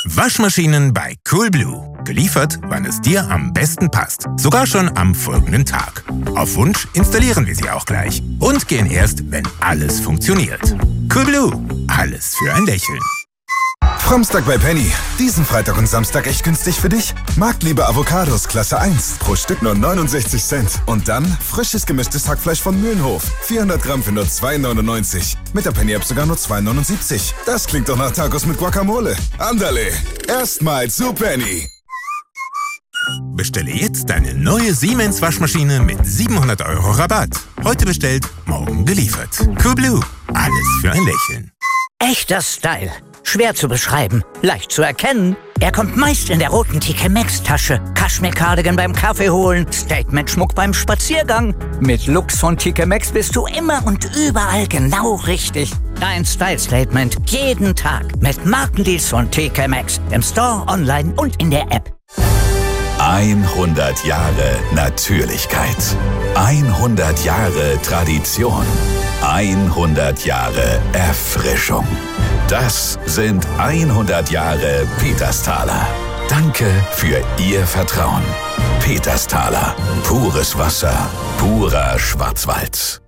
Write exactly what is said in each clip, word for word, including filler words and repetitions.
Waschmaschinen bei Coolblue. Geliefert, wann es dir am besten passt. Sogar schon am folgenden Tag. Auf Wunsch installieren wir sie auch gleich. Und gehen erst, wenn alles funktioniert. Coolblue. Alles für ein Lächeln. Fromstag bei Penny. Diesen Freitag und Samstag echt günstig für dich? Marktliebe Avocados Klasse eins. Pro Stück nur neunundsechzig Cent. Und dann frisches gemischtes Hackfleisch von Mühlenhof. vierhundert Gramm für nur zwei neunundneunzig. Mit der Penny-App sogar nur zwei neunundsiebzig. Das klingt doch nach Tacos mit Guacamole. Andale. Erstmal zu Penny. Bestelle jetzt deine neue Siemens Waschmaschine mit siebenhundert Euro Rabatt. Heute bestellt, morgen geliefert. Coolblue. Alles für ein Lächeln. Echter Style. Schwer zu beschreiben, leicht zu erkennen. Er kommt meist in der roten T K Maxx Tasche. Kaschmir-Cardigan beim Kaffee holen, Statement-Schmuck beim Spaziergang. Mit Looks von T K Maxx bist du immer und überall genau richtig. Dein Style-Statement jeden Tag mit Markendeals von T K Maxx. Im Store, online und in der App. hundert Jahre Natürlichkeit. hundert Jahre Tradition. hundert Jahre Erfrischung. Das sind hundert Jahre Petersthaler. Danke für Ihr Vertrauen. Petersthaler. Pures Wasser. Purer Schwarzwald.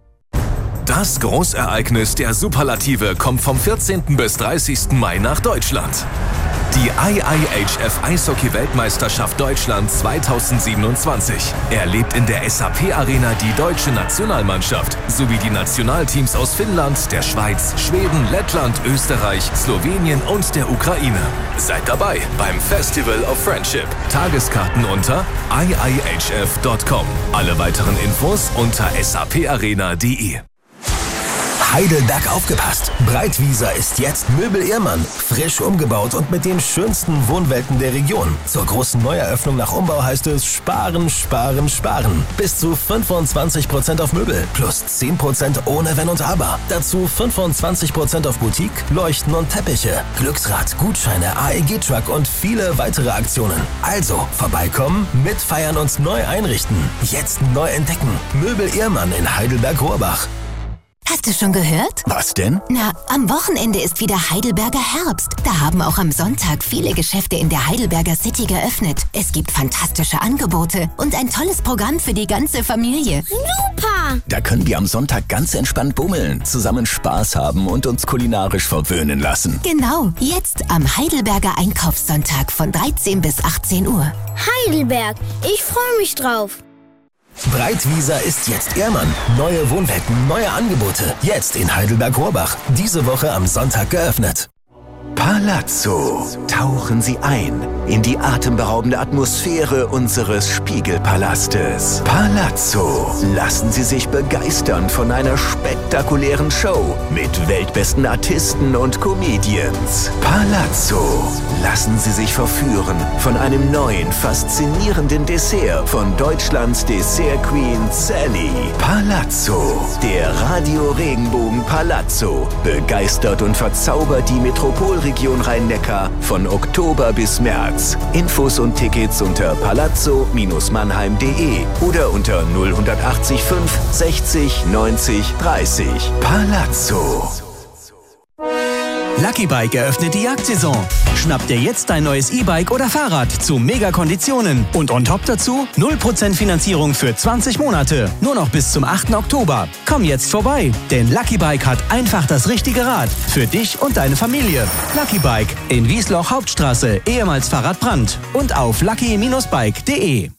Das Großereignis der Superlative kommt vom vierzehnten bis dreißigsten Mai nach Deutschland. Die I I H F Eishockey-Weltmeisterschaft Deutschland zweitausendsiebenundzwanzig erlebt in der S A P Arena die deutsche Nationalmannschaft sowie die Nationalteams aus Finnland, der Schweiz, Schweden, Lettland, Österreich, Slowenien und der Ukraine. Seid dabei beim Festival of Friendship. Tageskarten unter i i h f punkt com. Alle weiteren Infos unter s a p arena punkt d e. Heidelberg aufgepasst! Breitwieser ist jetzt Möbel Ehrmann. Frisch umgebaut und mit den schönsten Wohnwelten der Region. Zur großen Neueröffnung nach Umbau heißt es sparen, sparen, sparen. Bis zu fünfundzwanzig Prozent auf Möbel plus zehn Prozent ohne Wenn und Aber. Dazu fünfundzwanzig Prozent auf Boutique, Leuchten und Teppiche. Glücksrad, Gutscheine, A E G-Truck und viele weitere Aktionen. Also vorbeikommen, mitfeiern und neu einrichten. Jetzt neu entdecken. Möbel Ehrmann in Heidelberg-Rohrbach. Hast du schon gehört? Was denn? Na, am Wochenende ist wieder Heidelberger Herbst. Da haben auch am Sonntag viele Geschäfte in der Heidelberger City geöffnet. Es gibt fantastische Angebote und ein tolles Programm für die ganze Familie. Super! Da können wir am Sonntag ganz entspannt bummeln, zusammen Spaß haben und uns kulinarisch verwöhnen lassen. Genau, jetzt am Heidelberger Einkaufssonntag von dreizehn bis achtzehn Uhr. Heidelberg, ich freue mich drauf. Breitwieser ist jetzt Ehrmann. Neue Wohnwelten, neue Angebote. Jetzt in Heidelberg-Rohrbach. Diese Woche am Sonntag geöffnet. Palazzo. Tauchen Sie ein in die atemberaubende Atmosphäre unseres Spiegelpalastes. Palazzo. Lassen Sie sich begeistern von einer spektakulären Show mit weltbesten Artisten und Comedians. Palazzo. Lassen Sie sich verführen von einem neuen, faszinierenden Dessert von Deutschlands Dessert Queen Sally. Palazzo. Der Radio Regenbogen Palazzo begeistert und verzaubert die Metropolregion Rhein-Neckar von Oktober bis März. Infos und Tickets unter palazzo Bindestrich mannheim punkt de oder unter null acht fünf sechzig neunzig dreißig. Palazzo. Lucky Bike eröffnet die Jagdsaison. Schnapp dir jetzt dein neues E-Bike oder Fahrrad zu Mega-Konditionen. Und on top dazu null Prozent Finanzierung für zwanzig Monate. Nur noch bis zum achten Oktober. Komm jetzt vorbei, denn Lucky Bike hat einfach das richtige Rad. Für dich und deine Familie. Lucky Bike in Wiesloch Hauptstraße, ehemals Fahrradbrand. Und auf lucky Bindestrich bike punkt de.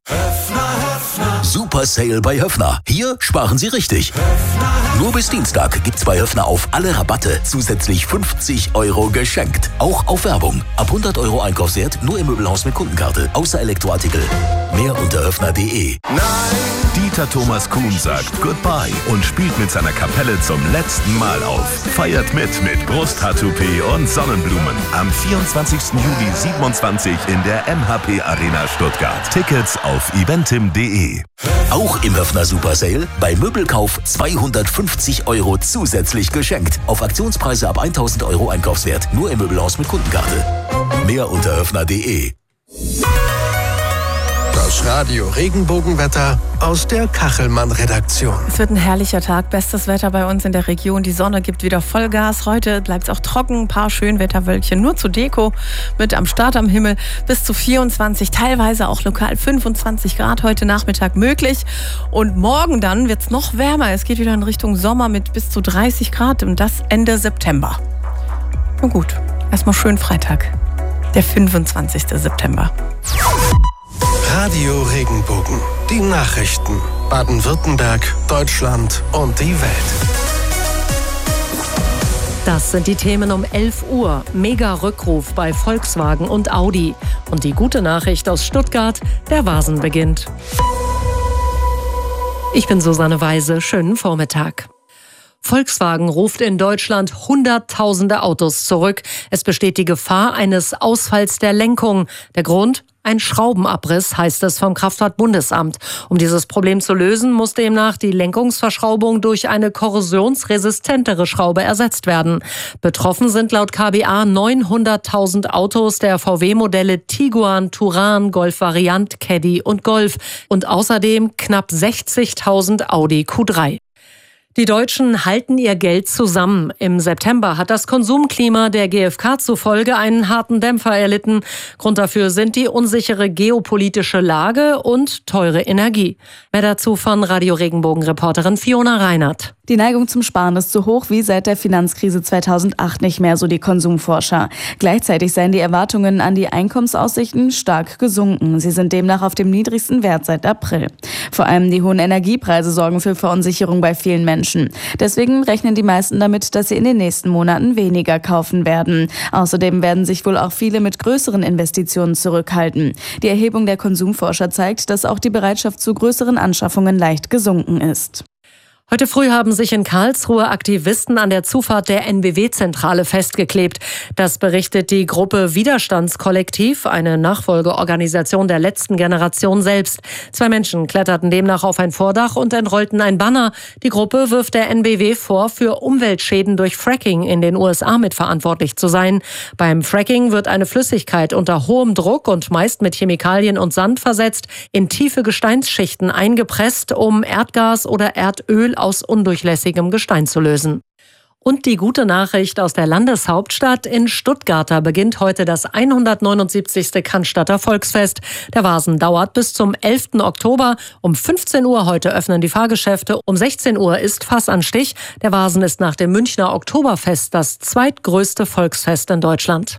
Super Sale bei Höffner. Hier sparen Sie richtig. Nur bis Dienstag gibt's bei Höffner auf alle Rabatte zusätzlich fünfzig Euro geschenkt. Auch auf Werbung. Ab hundert Euro Einkaufswert nur im Möbelhaus mit Kundenkarte. Außer Elektroartikel. Mehr unter höffner punkt de. Dieter Thomas Kuhn sagt Goodbye und spielt mit seiner Kapelle zum letzten Mal auf. Feiert mit mit Brusthaar-Toupet und Sonnenblumen. Am vierundzwanzigsten Juli siebenundzwanzig in der M H P Arena Stuttgart. Tickets auf eventim punkt de. Auch im Höffner Super Sale bei Möbelkauf zweihundertfünfzig Euro zusätzlich geschenkt. Auf Aktionspreise ab tausend Euro Einkaufswert. Nur im Möbelhaus mit Kundenkarte. Mehr unter höffner punkt de. Das Radio-Regenbogenwetter aus der Kachelmann-Redaktion. Es wird ein herrlicher Tag, bestes Wetter bei uns in der Region. Die Sonne gibt wieder Vollgas. Heute bleibt es auch trocken, ein paar Schönwetterwölkchen nur zur Deko mit am Start am Himmel. Bis zu vierundzwanzig, teilweise auch lokal fünfundzwanzig Grad heute Nachmittag möglich. Und morgen dann wird es noch wärmer. Es geht wieder in Richtung Sommer mit bis zu dreißig Grad und das Ende September. Na gut, erstmal schön Freitag, der fünfundzwanzigste September. Radio Regenbogen. Die Nachrichten. Baden-Württemberg, Deutschland und die Welt. Das sind die Themen um elf Uhr. Mega-Rückruf bei Volkswagen und Audi. Und die gute Nachricht aus Stuttgart, der Vasen beginnt. Ich bin Susanne Weise. Schönen Vormittag. Volkswagen ruft in Deutschland Hunderttausende Autos zurück. Es besteht die Gefahr eines Ausfalls der Lenkung. Der Grund? Ein Schraubenabriss, heißt es vom Kraftfahrtbundesamt. Um dieses Problem zu lösen, muss demnach die Lenkungsverschraubung durch eine korrosionsresistentere Schraube ersetzt werden. Betroffen sind laut K B A neunhunderttausend Autos der V W-Modelle Tiguan, Touran, Golf Variant, Caddy und Golf und außerdem knapp sechzigtausend Audi Q drei. Die Deutschen halten ihr Geld zusammen. Im September hat das Konsumklima der G f K zufolge einen harten Dämpfer erlitten. Grund dafür sind die unsichere geopolitische Lage und teure Energie. Mehr dazu von Radio Regenbogen-Reporterin Fiona Reinert. Die Neigung zum Sparen ist so hoch wie seit der Finanzkrise zweitausendacht nicht mehr, so die Konsumforscher. Gleichzeitig seien die Erwartungen an die Einkommensaussichten stark gesunken. Sie sind demnach auf dem niedrigsten Wert seit April. Vor allem die hohen Energiepreise sorgen für Verunsicherung bei vielen Menschen. Deswegen rechnen die meisten damit, dass sie in den nächsten Monaten weniger kaufen werden. Außerdem werden sich wohl auch viele mit größeren Investitionen zurückhalten. Die Erhebung der Konsumforscher zeigt, dass auch die Bereitschaft zu größeren Anschaffungen leicht gesunken ist. Heute früh haben sich in Karlsruhe Aktivisten an der Zufahrt der N B W-Zentrale festgeklebt. Das berichtet die Gruppe Widerstandskollektiv, eine Nachfolgeorganisation der letzten Generation selbst. Zwei Menschen kletterten demnach auf ein Vordach und entrollten ein Banner. Die Gruppe wirft der N B W vor, für Umweltschäden durch Fracking in den U S A mitverantwortlich zu sein. Beim Fracking wird eine Flüssigkeit unter hohem Druck und meist mit Chemikalien und Sand versetzt, in tiefe Gesteinsschichten eingepresst, um Erdgas oder Erdöl aus undurchlässigem Gestein zu lösen. Und die gute Nachricht aus der Landeshauptstadt: in Stuttgart beginnt heute das hundertneunundsiebzigste Cannstatter Volksfest. Der Vasen dauert bis zum elften Oktober. Um fünfzehn Uhr heute öffnen die Fahrgeschäfte. Um sechzehn Uhr ist Fassanstich. Der Vasen ist nach dem Münchner Oktoberfest das zweitgrößte Volksfest in Deutschland.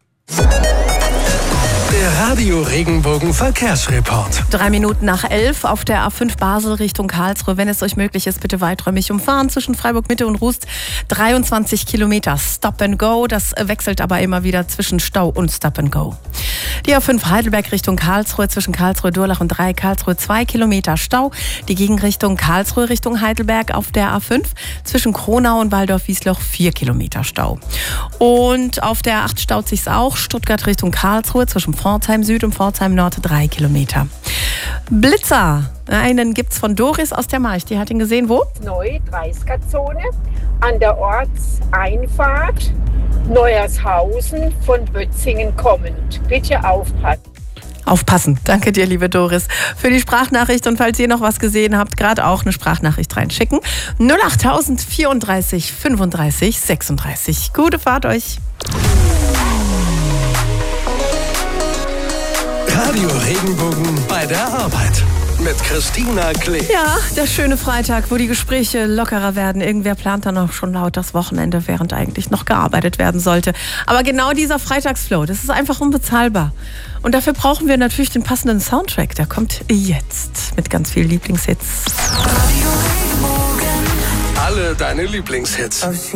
Der Radio Regenbogen Verkehrsreport. Drei Minuten nach elf auf der A fünf Basel Richtung Karlsruhe. Wenn es euch möglich ist, bitte weiträumig umfahren zwischen Freiburg Mitte und Rust. dreiundzwanzig Kilometer Stop and Go. Das wechselt aber immer wieder zwischen Stau und Stop and Go. Die A fünf Heidelberg Richtung Karlsruhe zwischen Karlsruhe, Durlach und drei Karlsruhe zwei Kilometer Stau. Die Gegenrichtung Karlsruhe Richtung Heidelberg auf der A fünf zwischen Kronau und Waldorf-Wiesloch vier Kilometer Stau. Und auf der A acht staut sich's auch. Stuttgart Richtung Karlsruhe zwischen Pforzheim Süd und Pforzheim Nord drei Kilometer. Blitzer, einen gibt's von Doris aus der March. Die hat ihn gesehen, wo? Neue dreißiger-Zone an der Ortseinfahrt Neuershausen von Bötzingen kommend. Bitte aufpassen. Aufpassen. Danke dir, liebe Doris, für die Sprachnachricht. Und falls ihr noch was gesehen habt, gerade auch eine Sprachnachricht reinschicken. null acht vierunddreißig fünfunddreißig sechsunddreißig. Gute Fahrt euch. Radio Regenbogen bei der Arbeit mit Christina Klee. Ja, der schöne Freitag, wo die Gespräche lockerer werden. Irgendwer plant dann auch schon laut das Wochenende, während eigentlich noch gearbeitet werden sollte. Aber genau dieser Freitagsflow, das ist einfach unbezahlbar. Und dafür brauchen wir natürlich den passenden Soundtrack. Der kommt jetzt mit ganz vielen Lieblingshits. Alle deine Lieblingshits.